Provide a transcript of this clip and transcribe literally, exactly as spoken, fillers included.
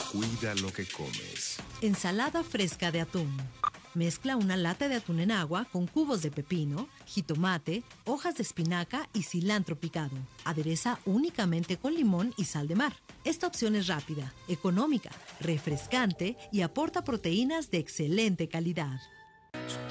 Cuida lo que comes. Ensalada fresca de atún. Mezcla una lata de atún en agua con cubos de pepino, jitomate, hojas de espinaca y cilantro picado. Adereza únicamente con limón y sal de mar. Esta opción es rápida, económica, refrescante y aporta proteínas de excelente calidad.